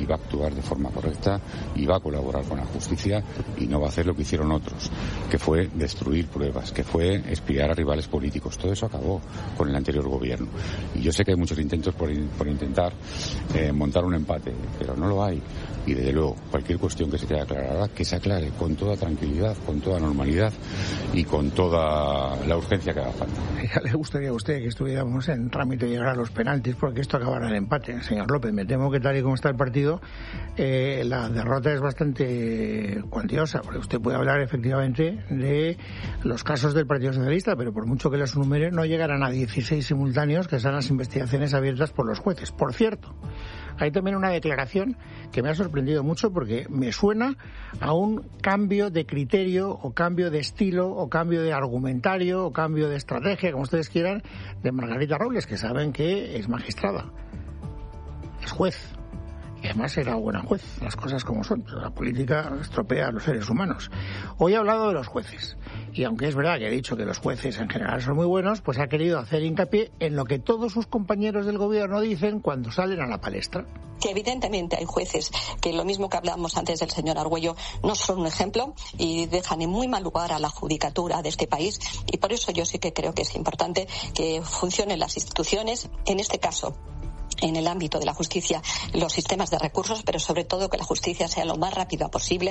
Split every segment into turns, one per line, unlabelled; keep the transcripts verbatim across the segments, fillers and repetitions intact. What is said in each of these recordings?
va a actuar de forma correcta y va a colaborar con la justicia y no va a hacer lo que hicieron otros, que fue destruir pruebas, que fue espiar a rivales políticos. Todo eso acabó con el anterior gobierno. Y yo sé que hay muchos intentos por, por intentar eh, montar un empate, pero no lo hay. Y desde luego, cualquier cuestión que se quiera aclarar ahora, que se aclare con toda tranquilidad, con toda normalidad y con toda la urgencia que haga falta.
Ya le gustaría a usted que estuviéramos en trámite de llegar a los penaltis porque esto acabara en empate. Señor López, me temo que tal y como está el partido, eh, la derrota es bastante cuantiosa, porque usted puede hablar efectivamente de los casos del Partido Socialista, pero por mucho que los numere, no llegarán a dieciséis simultáneos, que son las investigaciones abiertas por los jueces. Por cierto, hay también una declaración que me ha sorprendido mucho porque me suena a un cambio de criterio o cambio de estilo o cambio de argumentario o cambio de estrategia, como ustedes quieran, de Margarita Robles, que saben que es magistrada, es juez. Y además era buena juez, las cosas como son, pero la política estropea a los seres humanos. Hoy ha hablado de los jueces, y aunque es verdad que ha dicho que los jueces en general son muy buenos, pues ha querido hacer hincapié en lo que todos sus compañeros del gobierno dicen cuando salen a la palestra.
Que evidentemente hay jueces que, lo mismo que hablábamos antes del señor Argüello, no son un ejemplo y dejan en muy mal lugar a la judicatura de este país, y por eso yo sí que creo que es importante que funcionen las instituciones, en este caso en el ámbito de la justicia, los sistemas de recursos, pero sobre todo que la justicia sea lo más rápida posible.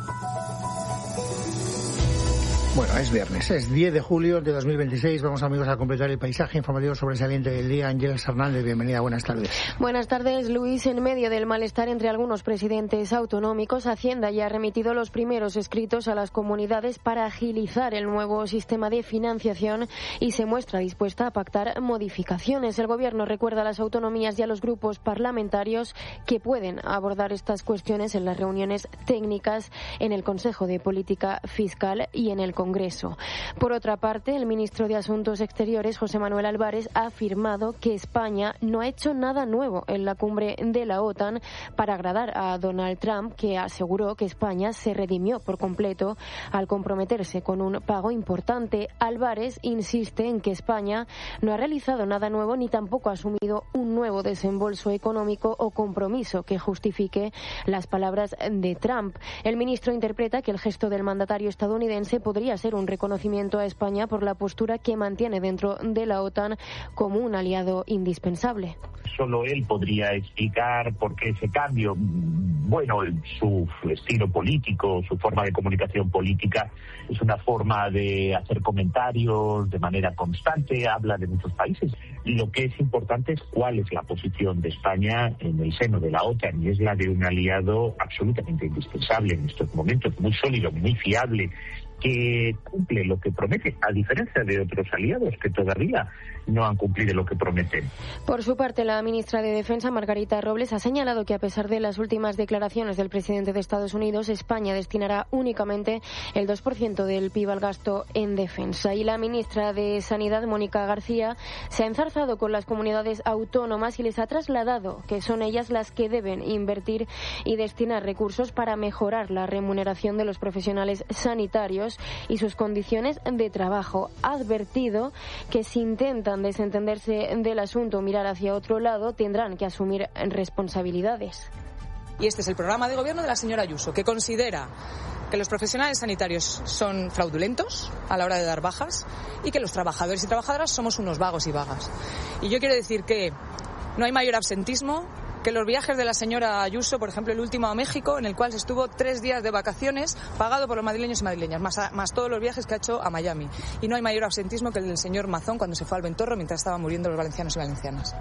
Bueno, es viernes, es diez de julio de dos mil veintiséis. Vamos, amigos, a completar el paisaje informativo sobresaliente del día. Ángeles Hernández, bienvenida, buenas tardes.
Buenas tardes, Luis. En medio del malestar entre algunos presidentes autonómicos, Hacienda ya ha remitido los primeros escritos a las comunidades para agilizar el nuevo sistema de financiación y se muestra dispuesta a pactar modificaciones. El Gobierno recuerda a las autonomías y a los grupos parlamentarios que pueden abordar estas cuestiones en las reuniones técnicas en el Consejo de Política Fiscal y en el Congreso. Congreso. Por otra parte, el ministro de Asuntos Exteriores, José Manuel Álvarez, ha afirmado que España no ha hecho nada nuevo en la cumbre de la OTAN para agradar a Donald Trump, que aseguró que España se redimió por completo al comprometerse con un pago importante. Álvarez insiste en que España no ha realizado nada nuevo ni tampoco ha asumido un nuevo desembolso económico o compromiso que justifique las palabras de Trump. El ministro interpreta que el gesto del mandatario estadounidense podría ser un reconocimiento a España por la postura que mantiene dentro de la OTAN como un aliado indispensable.
Solo él podría explicar por qué ese cambio. Bueno, su estilo político, su forma de comunicación política es una forma de hacer comentarios de manera constante, habla de muchos países. Lo que es importante es cuál es la posición de España en el seno de la OTAN, y es la de un aliado absolutamente indispensable en estos momentos, muy sólido, muy fiable, que cumple lo que promete, a diferencia de otros aliados que todavía no han cumplido lo que prometen.
Por su parte, la ministra de Defensa, Margarita Robles, ha señalado que a pesar de las últimas declaraciones del presidente de Estados Unidos, España destinará únicamente el dos por ciento del P I B al gasto en defensa. Y la ministra de Sanidad, Mónica García, se ha enzarzado con las comunidades autónomas y les ha trasladado que son ellas las que deben invertir y destinar recursos para mejorar la remuneración de los profesionales sanitarios y sus condiciones de trabajo. Ha advertido que si intentan desentenderse del asunto o mirar hacia otro lado, tendrán que asumir responsabilidades.
Y este es el programa de gobierno de la señora Ayuso, que considera que los profesionales sanitarios son fraudulentos a la hora de dar bajas y que los trabajadores y trabajadoras somos unos vagos y vagas. Y yo quiero decir que no hay mayor absentismo que los viajes de la señora Ayuso, por ejemplo, el último a México, en el cual se estuvo tres días de vacaciones pagado por los madrileños y madrileñas, más, a, más todos los viajes que ha hecho a Miami. Y no hay mayor absentismo que el del señor Mazón cuando se fue al Ventorro mientras estaban muriendo los valencianos y valencianas.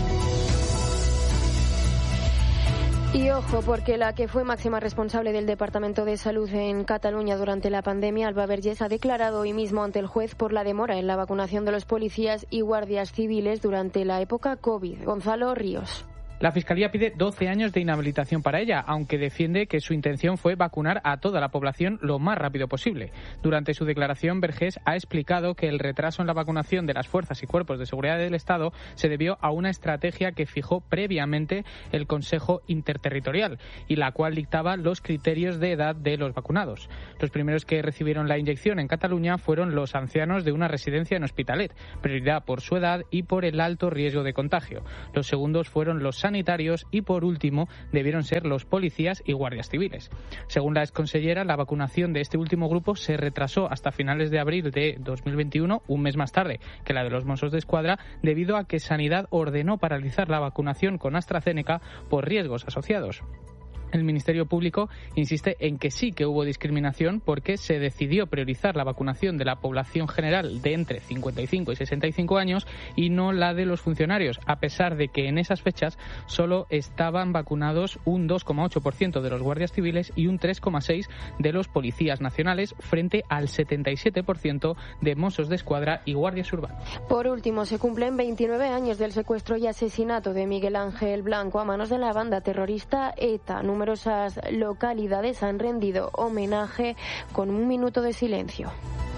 Y ojo, porque la que fue máxima responsable del Departamento de Salud en Cataluña durante la pandemia, Alba Vergés, ha declarado hoy mismo ante el juez por la demora en la vacunación de los policías y guardias civiles durante la época COVID. Gonzalo Ríos.
La Fiscalía pide doce años de inhabilitación para ella, aunque defiende que su intención fue vacunar a toda la población lo más rápido posible. Durante su declaración, Vergés ha explicado que el retraso en la vacunación de las fuerzas y cuerpos de seguridad del Estado se debió a una estrategia que fijó previamente el Consejo Interterritorial y la cual dictaba los criterios de edad de los vacunados. Los primeros que recibieron la inyección en Cataluña fueron los ancianos de una residencia en Hospitalet, prioridad por su edad y por el alto riesgo de contagio. Los segundos fueron los sanitarios y, por último, debieron ser los policías y guardias civiles. Según la exconsellera, la vacunación de este último grupo se retrasó hasta finales de abril de dos mil veintiuno, un mes más tarde que la de los Mossos d'Esquadra, debido a que Sanidad ordenó paralizar la vacunación con AstraZeneca por riesgos asociados. El Ministerio Público insiste en que sí que hubo discriminación porque se decidió priorizar la vacunación de la población general de entre cincuenta y cinco y sesenta y cinco años y no la de los funcionarios, a pesar de que en esas fechas solo estaban vacunados un dos coma ocho por ciento de los guardias civiles y un tres coma seis por ciento de los policías nacionales, frente al setenta y siete por ciento de Mossos d'Esquadra y guardias urbanos.
Por último, se cumplen veintinueve años del secuestro y asesinato de Miguel Ángel Blanco a manos de la banda terrorista ETA. Numerosas localidades han rendido homenaje con un minuto de silencio.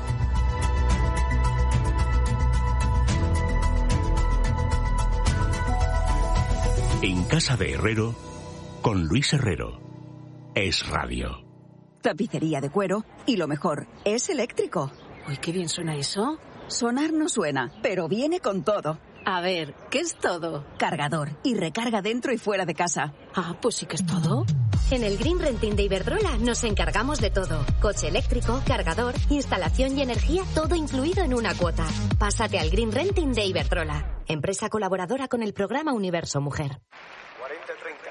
En casa de Herrero, con Luis Herrero. Es radio.
Tapicería de cuero y lo mejor, es eléctrico.
Uy, qué bien suena eso.
Sonar no suena, pero viene con todo.
A ver, ¿qué es todo?
Cargador y recarga dentro y fuera de casa.
Ah, pues sí que es todo.
En el Green Renting de Iberdrola nos encargamos de todo. Coche eléctrico, cargador, instalación y energía, todo incluido en una cuota. Pásate al Green Renting de Iberdrola, empresa colaboradora con el programa Universo Mujer.
cuarenta treinta.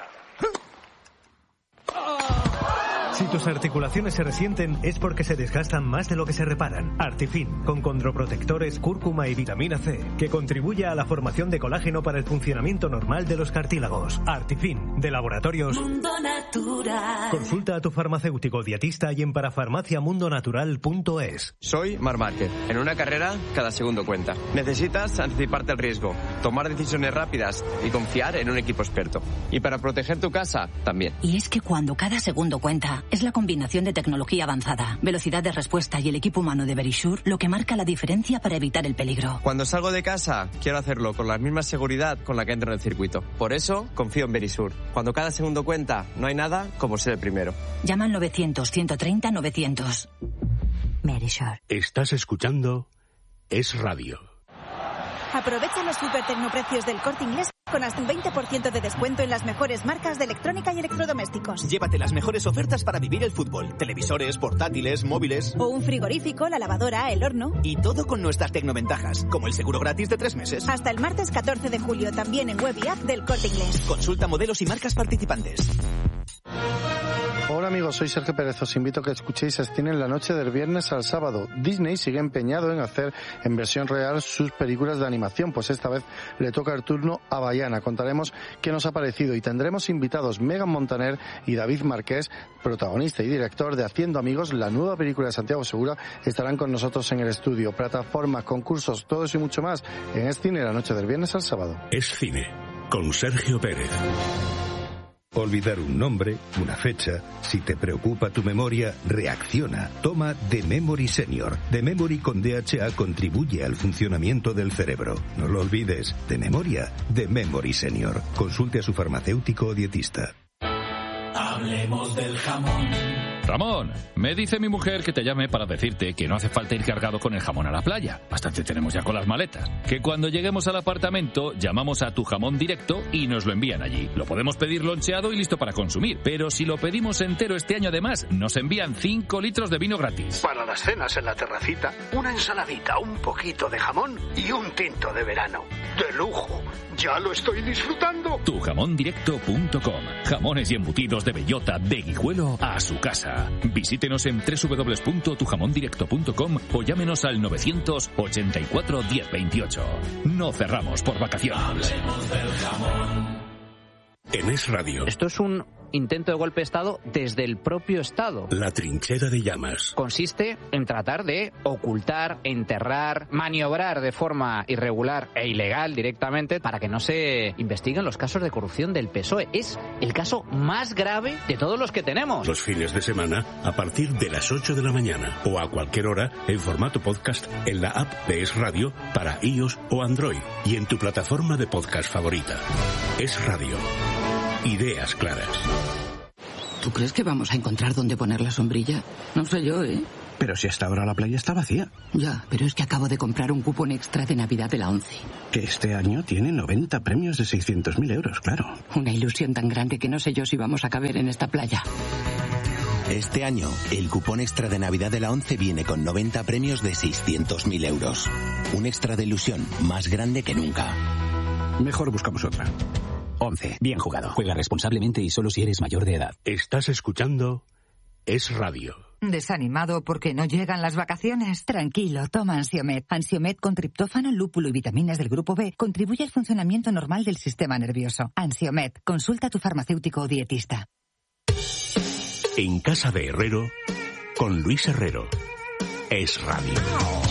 Si tus articulaciones se resienten es porque se desgastan más de lo que se reparan. Artifin, con condroprotectores, cúrcuma y vitamina C, que contribuye a la formación de colágeno para el funcionamiento normal de los cartílagos. Artifin, de Laboratorios
Mundo Natural.
Consulta a tu farmacéutico dietista y en parafarmacia mundo natural punto es.
Soy Marc Márquez. En una carrera, cada segundo cuenta. Necesitas anticiparte al riesgo, tomar decisiones rápidas y confiar en un equipo experto. Y para proteger tu casa, también.
Y es que cuando cada segundo cuenta, es la combinación de tecnología avanzada, velocidad de respuesta y el equipo humano de Verisure lo que marca la diferencia para evitar el peligro.
Cuando salgo de casa, quiero hacerlo con la misma seguridad con la que entro en el circuito. Por eso, confío en Verisure. Cuando cada segundo cuenta, no hay nada como ser el primero.
Llama al novecientos, ciento treinta, novecientos. Verisure.
Estás escuchando Es Radio.
Aprovecha los super tecnoprecios del Corte Inglés con hasta un veinte por ciento de descuento en las mejores marcas de electrónica y electrodomésticos.
Llévate las mejores ofertas para vivir el fútbol. Televisores, portátiles, móviles.
O un frigorífico, la lavadora, el horno.
Y todo con nuestras tecnoventajas, como el seguro gratis de tres meses.
Hasta el martes catorce de julio, también en web y app del Corte Inglés.
Consulta modelos y marcas participantes.
Hola amigos, soy Sergio Pérez. Os invito a que escuchéis Cine en la noche del viernes al sábado. Disney sigue empeñado en hacer en versión real sus películas de animación, pues esta vez le toca el turno a Bayana. Contaremos qué nos ha parecido y tendremos invitados Megan Montaner y David Marqués, protagonista y director de Haciendo Amigos, la nueva película de Santiago Segura. Estarán con nosotros en el estudio. Plataformas, concursos, todo eso y mucho más en Es Cine la noche del viernes al sábado.
Es Cine, con Sergio Pérez.
Olvidar un nombre, una fecha, si te preocupa tu memoria, reacciona. Toma The Memory Senior. The Memory con D H A contribuye al funcionamiento del cerebro. No lo olvides, de memoria, The Memory Senior. Consulte a su farmacéutico o dietista.
Hablemos del jamón.
Ramón, me dice mi mujer que te llame para decirte que no hace falta ir cargado con el jamón a la playa. Bastante tenemos ya con las maletas. Que cuando lleguemos al apartamento, llamamos a Tu Jamón Directo y nos lo envían allí. Lo podemos pedir loncheado y listo para consumir. Pero si lo pedimos entero este año además, nos envían cinco litros de vino gratis.
Para las cenas en la terracita, una ensaladita, un poquito de jamón y un tinto de verano. ¡De lujo! ¡Ya lo estoy disfrutando!
tu jamón directo punto com. Jamones y embutidos de bellota de Guijuelo a su casa. Visítenos en doble u doble u doble u punto tu jamón directo punto com o llámenos al novecientos ochenta y cuatro diez veintiocho. No cerramos por vacaciones.
Hablemos del jamón.
En Es Radio.
Esto es un intento de golpe de Estado desde el propio Estado.
La trinchera de llamas.
Consiste en tratar de ocultar, enterrar, maniobrar de forma irregular e ilegal directamente para que no se investiguen los casos de corrupción del P S O E. Es el caso más grave de todos los que tenemos.
Los fines de semana a partir de las ocho de la mañana o a cualquier hora en formato podcast en la app de Es Radio para iOS o Android y en tu plataforma de podcast favorita. Es Radio. Ideas claras.
¿Tú crees que vamos a encontrar dónde poner la sombrilla? No sé yo, ¿eh?
Pero si hasta ahora la playa está vacía.
Ya, pero es que acabo de comprar un cupón extra de Navidad de la ONCE.
Que este año tiene noventa premios de seiscientos mil euros, claro.
Una ilusión tan grande que no sé yo si vamos a caber en esta playa.
Este año, el cupón extra de Navidad de la ONCE viene con noventa premios de seiscientos mil euros. Un extra de ilusión más grande que nunca.
Mejor buscamos otra.
ONCE. Bien jugado. Juega responsablemente y solo si eres mayor de edad.
Estás escuchando Es Radio.
¿Desanimado porque no llegan las vacaciones? Tranquilo, toma Ansiomed. Ansiomed con triptófano, lúpulo y vitaminas del grupo B contribuye al funcionamiento normal del sistema nervioso. Ansiomed. Consulta a tu farmacéutico o dietista.
En casa de Herrero, con Luis Herrero. Es Radio.